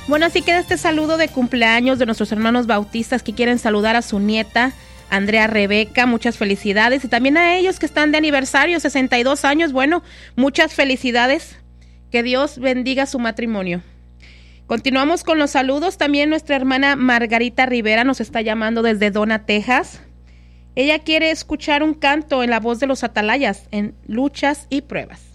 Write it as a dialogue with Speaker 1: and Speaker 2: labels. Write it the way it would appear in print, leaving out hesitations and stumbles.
Speaker 1: Bueno, así queda este saludo de cumpleaños de nuestros hermanos bautistas que quieren saludar a su nieta, Andrea Rebeca. Muchas felicidades. Y también a ellos que están de aniversario, 62 años. Bueno, muchas felicidades. Que Dios bendiga su matrimonio. Continuamos con los saludos. También nuestra hermana Margarita Rivera nos está llamando desde Donna, Texas. Ella quiere escuchar un canto en la voz de los Atalayas en Luchas y Pruebas.